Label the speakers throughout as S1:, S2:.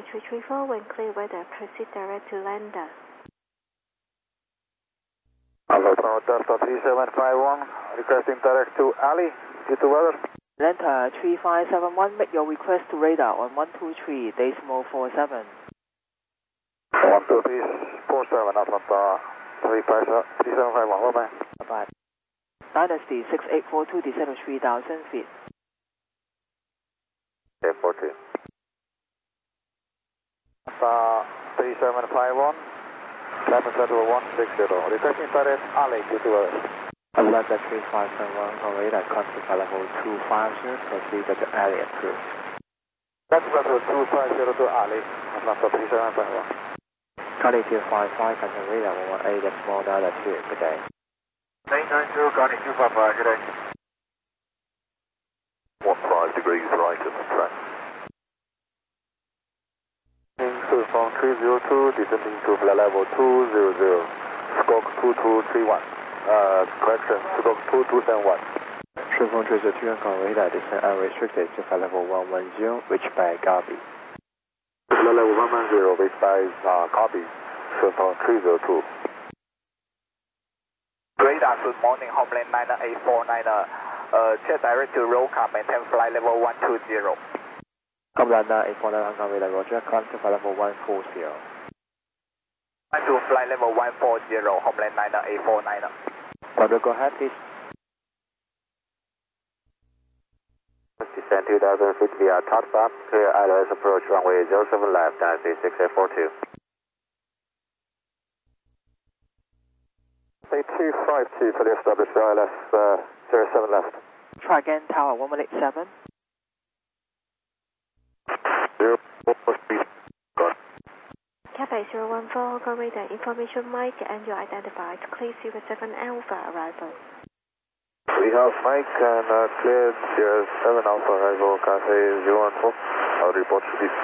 S1: 334, when clear weather, proceed direct to lander.
S2: Hello, Delta 3751, requesting direct to Ali, due to weather.
S3: Delta 3571, make your request to radar on 123.47.
S2: 123.47, Atlanta 3751, over.
S3: Bye. Dynasty 6842, descend to 3,000 feet.
S2: 842. Delta 3751, climate level 160, requesting direct Ali, due to weather.
S4: Atlanta 3571, on radar, contact level 250, proceed to Ali approved.
S2: That's level 250 to Ali, Atlanta 3751.
S4: Contact 255, contact radar 118, small data 2, good day.
S2: 990, contact 255, good day. 15 degrees right of the track. from 302, descending to flight level 200, squawk 2231. Correction, squawk 2271.
S4: 顺风追着军港radar descend unrestricted to flight level 110, reached by Gabi.
S2: Flight level 110, reached by Gabi, 顺风302.
S5: Radar, good morning, Homeland 9849, check direct to Roca, maintain flight level 120.
S4: Homeland 9849, Hong Kong radar, roger, climb to flight level 140.
S5: To flight level 140, Homeland 9849.
S4: Quadro, go ahead, please.
S2: Descend 2000 feet via top stop, clear ILS approach runway 07 left, Dynasty 6842. 8252, fully established ILS 07 left.
S3: Try again, tower 187.
S2: 043.
S1: Cathay 014, Hong Kong radar, information Mike, and you're identified. Clear 07 Alpha arrival.
S2: We have Mike and cleared 07 Alpha arrival, Cathay 014. I'll report to this.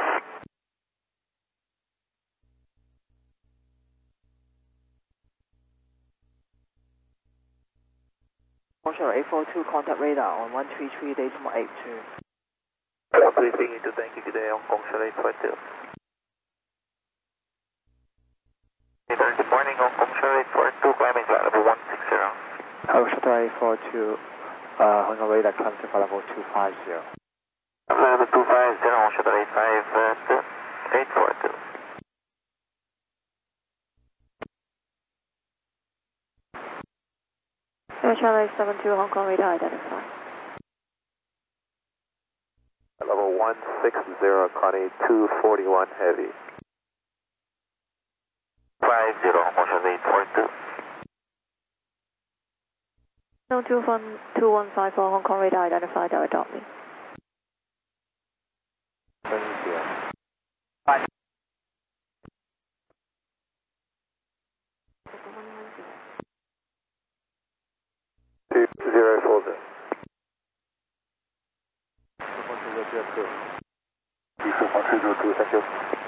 S3: Motion 842, contact radar on 133.82.
S5: Briefing into thank you today on Hong Kong 842. Good morning, Hong Kong 842, climbing flight level 160.
S4: Shuttle 842, Hong Kong radar, climb to flight level 250.
S5: Level 250, shuttle 842, 842.
S1: Charlie 72, Hong Kong radar identified.
S2: Level 160, Connie 241 heavy.
S5: 50, Hong Kong 842.
S1: No 2154, Hong Kong radar identified, direct me.
S2: 2040.
S4: 顺风追着军港。
S2: 顺风302, thank you.